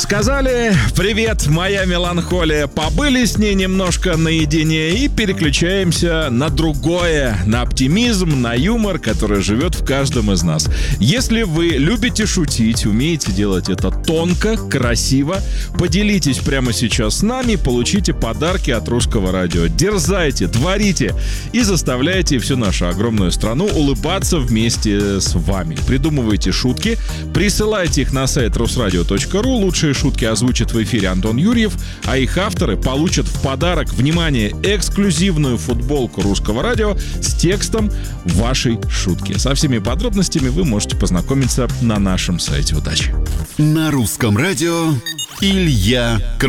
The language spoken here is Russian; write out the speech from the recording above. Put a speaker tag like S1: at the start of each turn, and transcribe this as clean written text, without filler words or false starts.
S1: Сказали: привет, моя меланхолия. Побыли с ней немножко наедине и переключаемся на другое, на оптимизм, на юмор, который живет в каждом из нас. Если вы любите шутить, умеете делать это тонко, красиво, поделитесь прямо сейчас с нами, получите подарки от Русского радио. Дерзайте, творите и заставляйте всю нашу огромную страну улыбаться вместе с вами. Придумывайте шутки, присылайте их на сайт rusradio.ru. Лучшие шутки озвучит в эфире Антон Юрьев, а их авторы получат в подарок, внимание, эксклюзивную футболку Русского радио с текстом вашей шутки. Со всеми подробностями вы можете познакомиться на нашем сайте. Удачи!
S2: На Русском радио Илья Красавчук.